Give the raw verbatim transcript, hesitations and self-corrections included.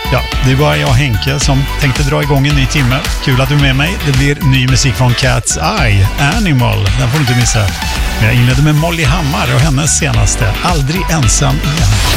Ja, det är bara jag och Henke som tänkte dra igång en ny timme. Kul att du är med mig. Det blir ny musik från Cat's Eye, Animal. Den får du inte missa. Men jag inledde med Molly Hammar och hennes senaste, Aldrig ensam igen.